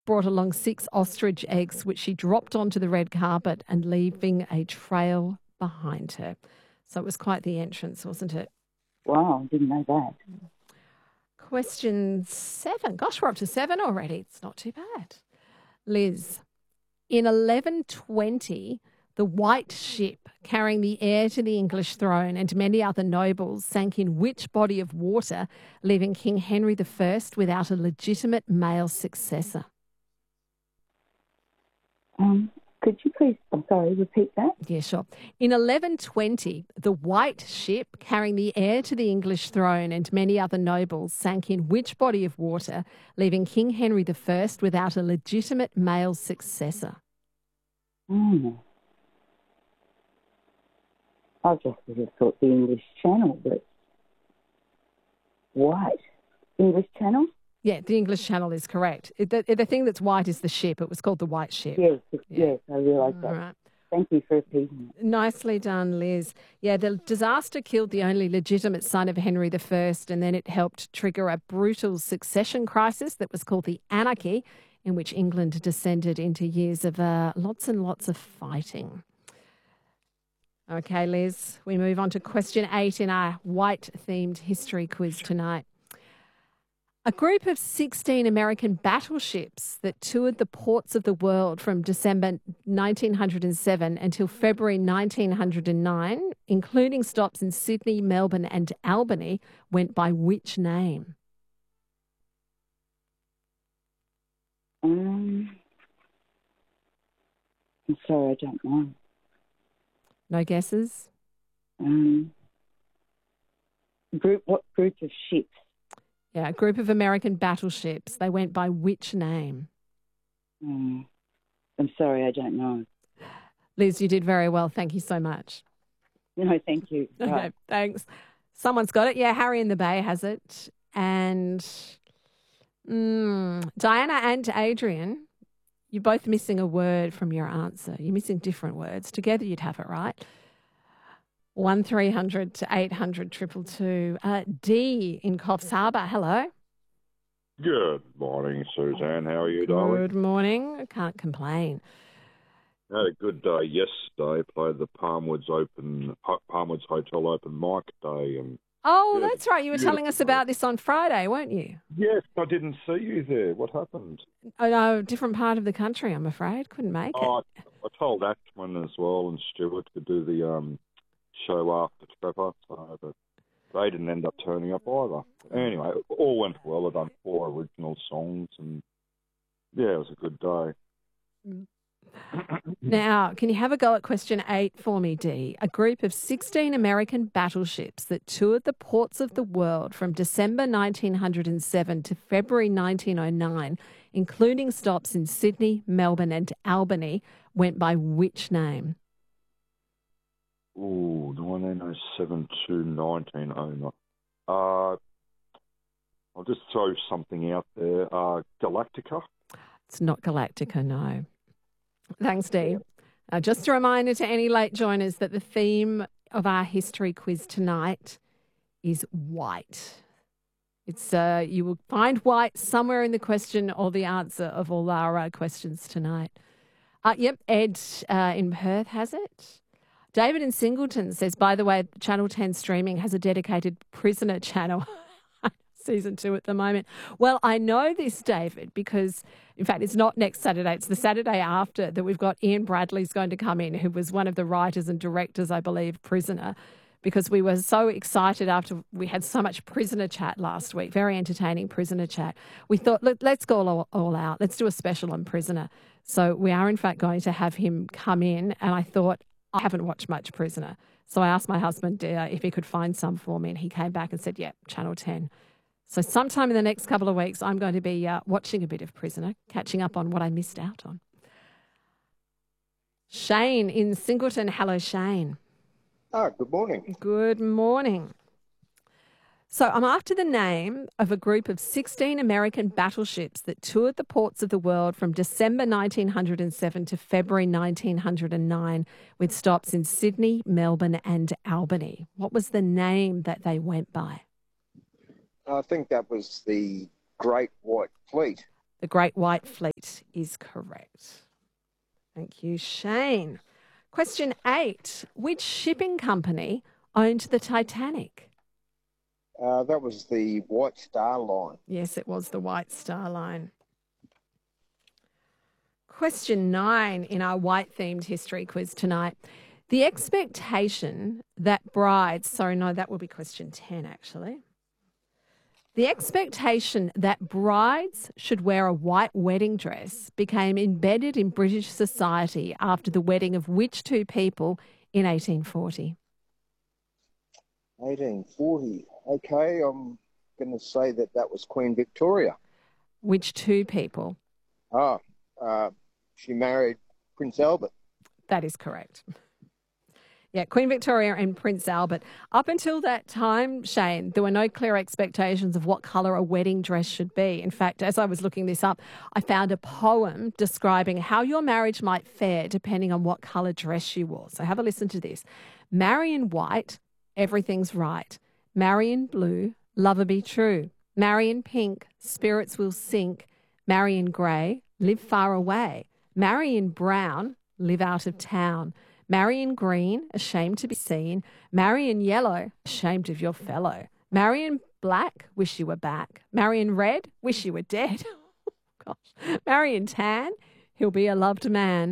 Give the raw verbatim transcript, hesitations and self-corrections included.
brought along six ostrich eggs, which she dropped onto the red carpet and leaving a trail behind her. So it was quite the entrance, wasn't it? Wow, didn't know that. Question seven. Gosh, we're up to seven already. It's not too bad. Liz, in eleven twenty, the White Ship, carrying the heir to the English throne and many other nobles, sank in which body of water, leaving King Henry the First without a legitimate male successor? Um, could you please, I'm sorry, repeat that? Yeah, sure. In eleven twenty, the White Ship, carrying the heir to the English throne and many other nobles, sank in which body of water, leaving King Henry the First without a legitimate male successor? Hmm. I just would have thought the English Channel, but white. English Channel? Yeah, the English Channel is correct. The, the thing that's white is the ship. It was called the White Ship. Yes, Yeah. yes, I realise that. All right. Thank you for repeating it. Nicely done, Liz. Yeah, the disaster killed the only legitimate son of Henry the First, and then it helped trigger a brutal succession crisis that was called the Anarchy, in which England descended into years of uh, lots and lots of fighting. Okay, Liz, we move on to question eight in our white-themed history quiz tonight. A group of sixteen American battleships that toured the ports of the world from December nineteen oh seven until February nineteen oh nine, including stops in Sydney, Melbourne and Albany, went by which name? Um, I'm sorry, I don't know. No guesses? Um, group, what group of ships? Yeah, a group of American battleships. They went by which name? Um, I'm sorry, I don't know. Liz, you did very well. Thank you so much. No, thank you. Okay, Right. thanks. Someone's got it. Yeah, Harry in the Bay has it. And mm, Diana and Adrian, you're both missing a word from your answer. You're missing different words. Together you'd have it right. One three hundred to eight hundred triple two. Uh, D in Coffs Harbour. Hello. Good morning, Suzanne. How are you, darling? Good morning. I can't complain. I had a good day yesterday. Played the Palmwoods Open, Palmwoods Hotel Open mic day, and Oh, yeah, that's right. You were telling us about this on Friday, weren't you? yes, I didn't see you there. What happened? Oh, no, different part of the country, I'm afraid. Couldn't make Oh, it. I, I told Ashman as well and Stuart to do the um, show after Trevor, so but they didn't end up turning up either. Anyway, it all went well. I've done four original songs, and yeah, it was a good day. Now, can you have a go at question eight for me, Dee? A group of sixteen American battleships that toured the ports of the world from December nineteen oh seven to February nineteen oh nine, including stops in Sydney, Melbourne and Albany, went by which name? Ooh, nineteen oh seven to nineteen oh nine. Uh, I'll just throw something out there. Uh, Galactica? It's not Galactica, no. Thanks, Dee. Uh, just a reminder to any late joiners that the theme of our history quiz tonight is white. It's uh, you will find white somewhere in the question or the answer of all our uh, questions tonight. Uh, yep, Ed uh, in Perth has it. David in Singleton says, by the way, Channel ten streaming has a dedicated prisoner channel. Season two at the moment. Well, I know this, David, because, in fact, it's not next Saturday. It's the Saturday after that we've got Ian Bradley's going to come in, who was one of the writers and directors, I believe, Prisoner, because we were so excited after we had so much prisoner chat last week, very entertaining prisoner chat. We thought, look, let's go all, all out. Let's do a special on Prisoner. So we are, in fact, going to have him come in, and I thought, I haven't watched much Prisoner. So I asked my husband uh, if he could find some for me, and he came back and said, yeah, Channel ten. So sometime in the next couple of weeks, I'm going to be uh, watching a bit of Prisoner, catching up on what I missed out on. Shane in Singleton. Hello, Shane. Ah, good morning. Good morning. So I'm after the name of a group of sixteen American battleships that toured the ports of the world from December nineteen oh seven to February nineteen oh nine, with stops in Sydney, Melbourne and Albany. What was the name that they went by? I think that was the Great White Fleet. The Great White Fleet is correct. Thank you, Shane. Question eight. Which shipping company owned the Titanic? Uh, that was the White Star Line. Yes, it was the White Star Line. Question nine in our white-themed history quiz tonight. The expectation that brides, sorry, no, that will be question ten actually. The expectation that brides should wear a white wedding dress became embedded in British society after the wedding of which two people in eighteen forty? eighteen forty. Okay, I'm going to say that that was Queen Victoria. Which two people? Ah, uh, she married Prince Albert. That is correct. Yeah, Queen Victoria and Prince Albert. Up until that time, Shane, there were no clear expectations of what colour a wedding dress should be. In fact, as I was looking this up, I found a poem describing how your marriage might fare depending on what colour dress you wore. So have a listen to this. Marry in white, everything's right. Marry in blue, lover be true. Marry in pink, spirits will sink. Marry in grey, live far away. Marry in brown, live out of town. Marry in green, ashamed to be seen. Marry in yellow, ashamed of your fellow. Marry in black, wish you were back. Marry in red, wish you were dead. Gosh. Marry in tan, he'll be a loved man.